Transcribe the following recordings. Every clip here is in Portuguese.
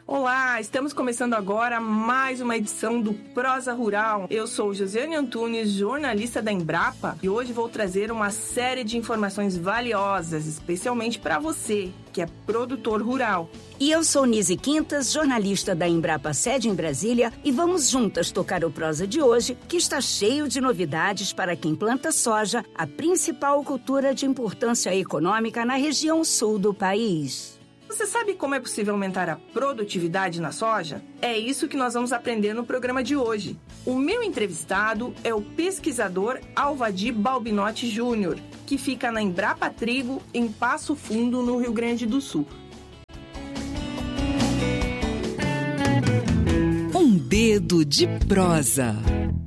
Olá, estamos começando agora mais uma edição do Prosa Rural. Eu sou Josiane Antunes, jornalista da Embrapa, e hoje vou trazer uma série de informações valiosas, especialmente para você, que é produtor rural. E eu sou Nise Quintas, jornalista da Embrapa Sede em Brasília, e vamos juntas tocar o Prosa de hoje, que está cheio de novidades para quem planta soja, a principal cultura de importância econômica na região sul do país. Você sabe como é possível aumentar a produtividade na soja? É isso que nós vamos aprender no programa de hoje. O meu entrevistado é o pesquisador Alvadir Balbinotti Júnior, que fica na Embrapa Trigo, em Passo Fundo, no Rio Grande do Sul. Um dedo de prosa.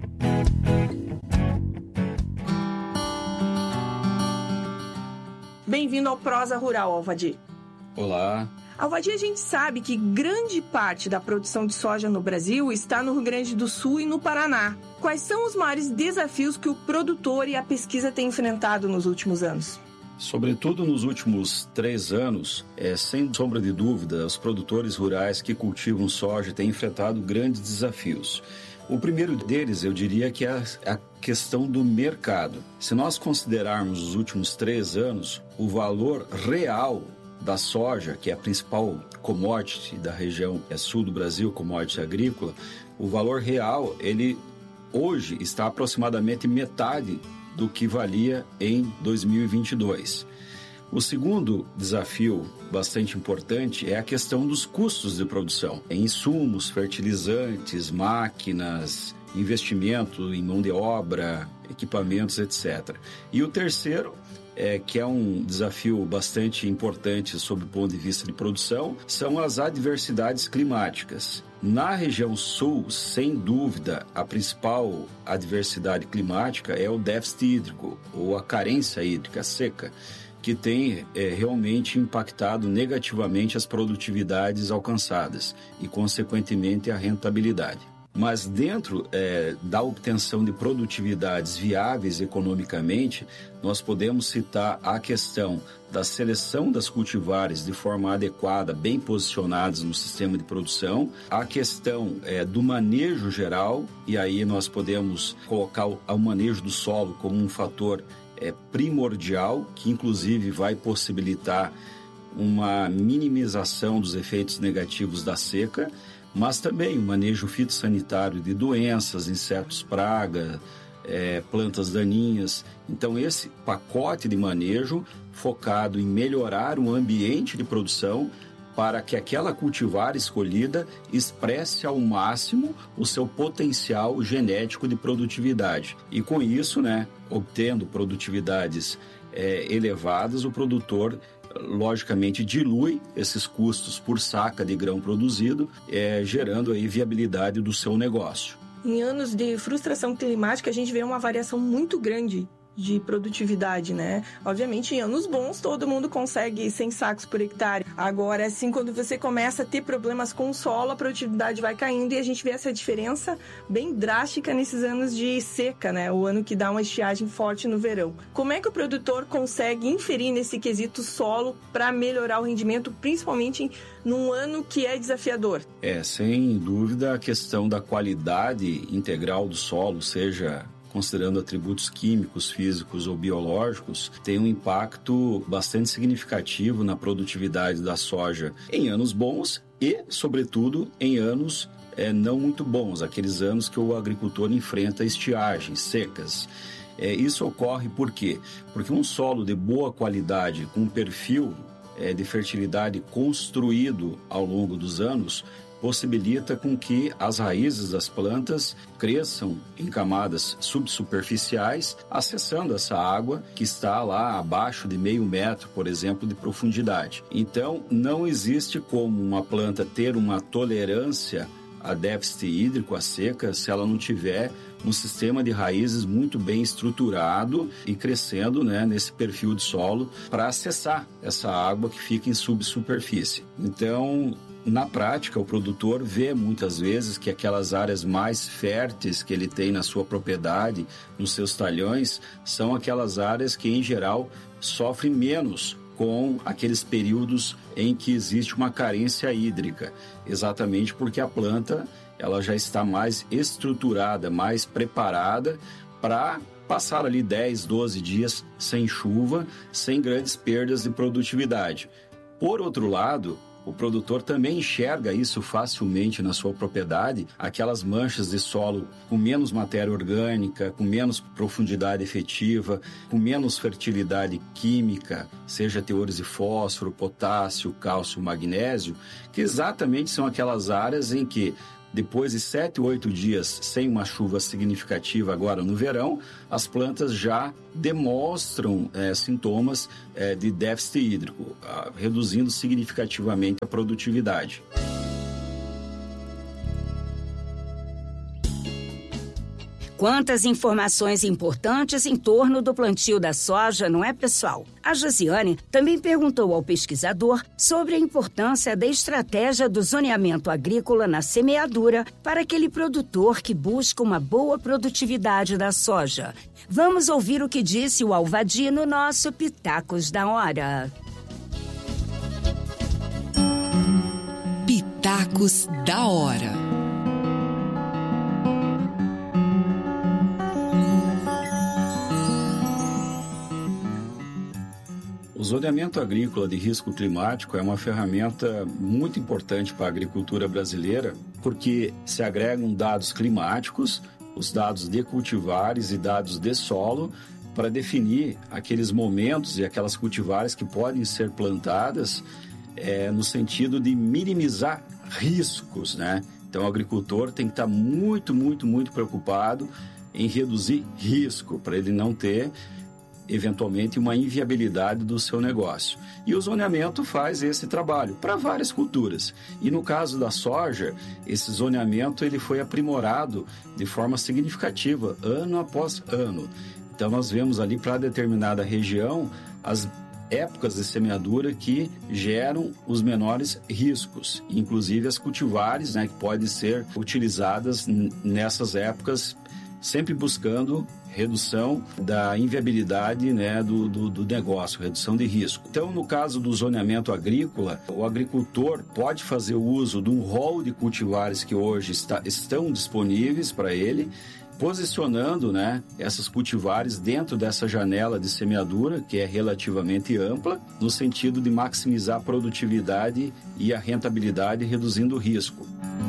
Bem-vindo ao Prosa Rural, Alvadir. Olá. Alvadir, a gente sabe que grande parte da produção de soja no Brasil está no Rio Grande do Sul e no Paraná. Quais são os maiores desafios que o produtor e a pesquisa têm enfrentado nos últimos anos? Sobretudo nos últimos 3 anos, sem sombra de dúvida, os produtores rurais que cultivam soja têm enfrentado grandes desafios. O primeiro deles, eu diria que é a questão do mercado. Se nós considerarmos os últimos 3 anos, o valor real da soja, que é a principal commodity da região sul do Brasil, commodity agrícola, o valor real, ele hoje está aproximadamente metade do que valia em 2022. O segundo desafio bastante importante é a questão dos custos de produção, em insumos, fertilizantes, máquinas, investimento em mão de obra, equipamentos, etc. E o terceiro, que é um desafio bastante importante sob o ponto de vista de produção, são as adversidades climáticas. Na região sul, sem dúvida, a principal adversidade climática é o déficit hídrico, ou a carência hídrica, a seca, que tem realmente impactado negativamente as produtividades alcançadas e, consequentemente, a rentabilidade. Mas dentro da obtenção de produtividades viáveis economicamente, nós podemos citar a questão da seleção das cultivares de forma adequada, bem posicionadas no sistema de produção, a questão do manejo geral, e aí nós podemos colocar o manejo do solo como um fator primordial, que inclusive vai possibilitar uma minimização dos efeitos negativos da seca, mas também o manejo fitossanitário de doenças, insetos praga, plantas daninhas. Então, esse pacote de manejo focado em melhorar o ambiente de produção para que aquela cultivar escolhida expresse ao máximo o seu potencial genético de produtividade. E com isso, obtendo produtividades elevadas, o produtor logicamente dilui esses custos por saca de grão produzido, gerando aí viabilidade do seu negócio. Em anos de frustração climática, a gente vê uma variação muito grande de produtividade, né? Obviamente, em anos bons, todo mundo consegue 100 sacos por hectare. Agora, assim, quando você começa a ter problemas com o solo, a produtividade vai caindo e a gente vê essa diferença bem drástica nesses anos de seca, né? O ano que dá uma estiagem forte no verão. Como é que o produtor consegue inferir nesse quesito solo para melhorar o rendimento, principalmente num ano que é desafiador? Sem dúvida, a questão da qualidade integral do solo, seja considerando atributos químicos, físicos ou biológicos, tem um impacto bastante significativo na produtividade da soja em anos bons e, sobretudo, em anos não muito bons, aqueles anos que o agricultor enfrenta estiagens, secas. Isso ocorre por quê? Porque um solo de boa qualidade, com um perfil de fertilidade construído ao longo dos anos, possibilita com que as raízes das plantas cresçam em camadas subsuperficiais, acessando essa água que está lá abaixo de meio metro, por exemplo, de profundidade. Então, não existe como uma planta ter uma tolerância a déficit hídrico, a seca, se ela não tiver um sistema de raízes muito bem estruturado e crescendo nesse perfil de solo para acessar essa água que fica em subsuperfície. Então, na prática, o produtor vê muitas vezes que aquelas áreas mais férteis que ele tem na sua propriedade, nos seus talhões, são aquelas áreas que, em geral, sofrem menos com aqueles períodos em que existe uma carência hídrica, exatamente porque a planta ela já está mais estruturada, mais preparada para passar ali 10, 12 dias sem chuva, sem grandes perdas de produtividade. Por outro lado, o produtor também enxerga isso facilmente na sua propriedade, aquelas manchas de solo com menos matéria orgânica, com menos profundidade efetiva, com menos fertilidade química, seja teores de fósforo, potássio, cálcio, magnésio, que exatamente são aquelas áreas em que, depois de 7, 8 dias sem uma chuva significativa agora no verão, as plantas já demonstram sintomas de déficit hídrico, reduzindo significativamente a produtividade. Quantas informações importantes em torno do plantio da soja, não é, pessoal? A Josiane também perguntou ao pesquisador sobre a importância da estratégia do zoneamento agrícola na semeadura para aquele produtor que busca uma boa produtividade da soja. Vamos ouvir o que disse o Alvadi no nosso Pitacos da Hora. Pitacos da Hora. O zoneamento agrícola de risco climático é uma ferramenta muito importante para a agricultura brasileira, porque se agregam dados climáticos, os dados de cultivares e dados de solo, para definir aqueles momentos e aquelas cultivares que podem ser plantadas no sentido de minimizar riscos, né? Então, o agricultor tem que estar muito preocupado em reduzir risco, para ele não ter eventualmente uma inviabilidade do seu negócio. E o zoneamento faz esse trabalho para várias culturas. E no caso da soja, esse zoneamento ele foi aprimorado de forma significativa, ano após ano. Então nós vemos ali para determinada região as épocas de semeadura que geram os menores riscos, inclusive as cultivares, né, que podem ser utilizadas nessas épocas, sempre buscando redução da inviabilidade, né, do negócio, redução de risco. Então, no caso do zoneamento agrícola, o agricultor pode fazer o uso de um rol de cultivares que hoje estão disponíveis para ele, posicionando, né, essas cultivares dentro dessa janela de semeadura, que é relativamente ampla, no sentido de maximizar a produtividade e a rentabilidade, reduzindo o risco.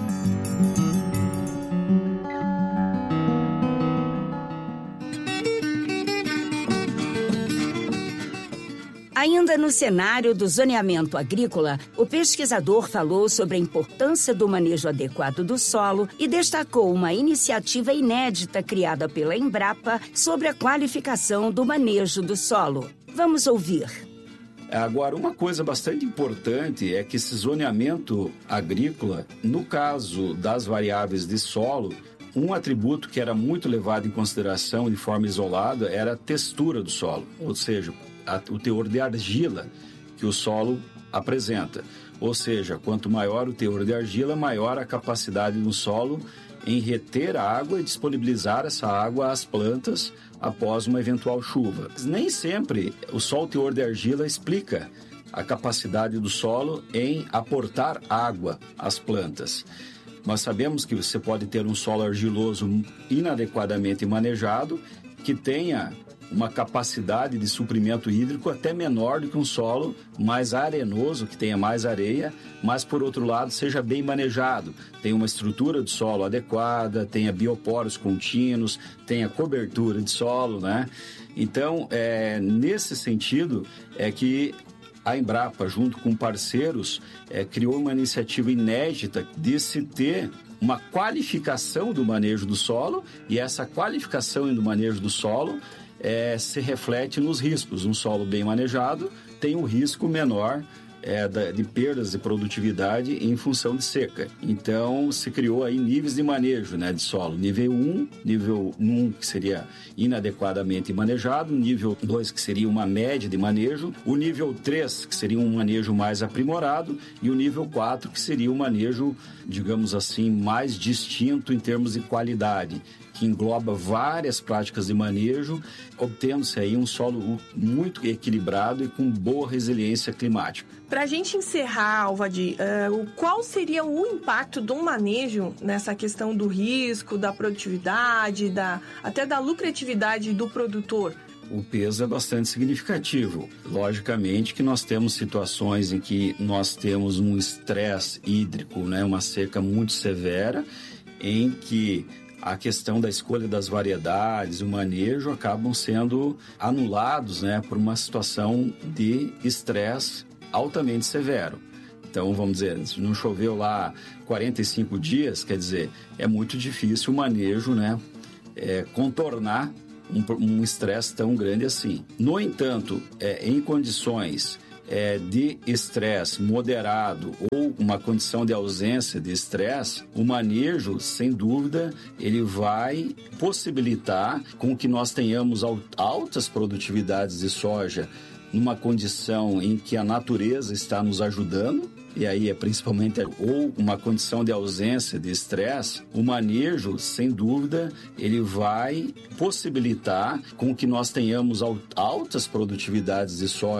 Ainda no cenário do zoneamento agrícola, o pesquisador falou sobre a importância do manejo adequado do solo e destacou uma iniciativa inédita criada pela Embrapa sobre a qualificação do manejo do solo. Vamos ouvir. Agora, uma coisa bastante importante é que esse zoneamento agrícola, no caso das variáveis de solo, um atributo que era muito levado em consideração de forma isolada era a textura do solo, ou seja, o teor de argila que o solo apresenta. Ou seja, quanto maior o teor de argila, maior a capacidade do solo em reter a água e disponibilizar essa água às plantas após uma eventual chuva. Nem sempre o só o teor de argila explica a capacidade do solo em aportar água às plantas. Nós sabemos que você pode ter um solo argiloso inadequadamente manejado, que tenha uma capacidade de suprimento hídrico até menor do que um solo mais arenoso, que tenha mais areia, mas, por outro lado, seja bem manejado, tenha uma estrutura de solo adequada, tenha bioporos contínuos, tenha cobertura de solo, né? Então, nesse sentido, é que a Embrapa, junto com parceiros, criou uma iniciativa inédita de se ter uma qualificação do manejo do solo, e essa qualificação do manejo do solo se reflete nos riscos. Um solo bem manejado tem um risco menor de perdas de produtividade em função de seca. Então, se criou aí níveis de manejo, né, de solo. Nível 1, que seria inadequadamente manejado. Nível 2, que seria uma média de manejo. O nível 3, que seria um manejo mais aprimorado. E o nível 4, que seria um manejo, digamos assim, mais distinto em termos de qualidade, que engloba várias práticas de manejo, obtendo-se aí um solo muito equilibrado e com boa resiliência climática. Para a gente encerrar, Alvadir, qual seria o impacto de um manejo nessa questão do risco, da produtividade, até da lucratividade do produtor? O peso é bastante significativo. Logicamente que nós temos situações em que nós temos um estresse hídrico, né, uma seca muito severa, em que a questão da escolha das variedades, o manejo acabam sendo anulados, né, por uma situação de estresse altamente severo. Então, vamos dizer, se não choveu lá 45 dias, quer dizer, é muito difícil o manejo, né, contornar um estresse tão grande assim. No entanto, em condições de estresse moderado ou uma condição de ausência de estresse, o manejo, sem dúvida, ele vai possibilitar com que nós tenhamos altas produtividades de soja numa condição em que a natureza está nos ajudando, e aí é principalmente ou uma condição de ausência de estresse, o manejo, sem dúvida, ele vai possibilitar com que nós tenhamos altas produtividades de soja